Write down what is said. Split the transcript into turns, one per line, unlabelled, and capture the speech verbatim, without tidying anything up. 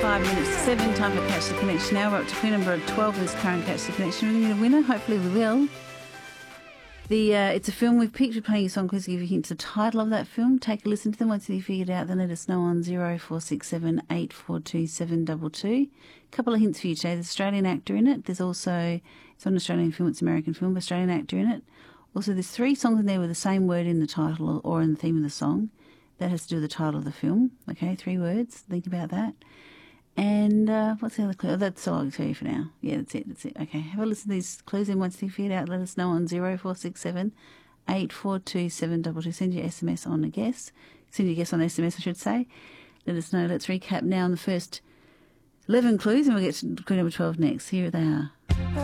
five minutes to seven, time for Catch the Connection. Now we're up to clue number twelve of this current Catch the Connection. We're going to get a winner. Hopefully we will. The uh, It's a film we've picked. We're playing a song quiz to give you hints of the title of that film. Take a listen to them. Once you figure it out, then let us know on zero four six seven eight four two seven two two. A couple of hints for you today. There's an Australian actor in it. There's also, it's not an Australian film, it's an American film, Australian actor in it. Also, there's three songs in there with the same word in the title or in the theme of the song. That has to do with the title of the film. Okay, three words. Think about that. And uh, what's the other clue? Oh, that's all I'll tell you for now. Yeah, that's it. That's it. Okay, have a listen to these clues, and once you figure it out, let us know on zero four six seven eight four two seven two two. Send your S M S on a guess. Send your guess on S M S, I should say. Let us know. Let's recap now on the first eleven clues, and we'll get to clue number twelve next. Here they are.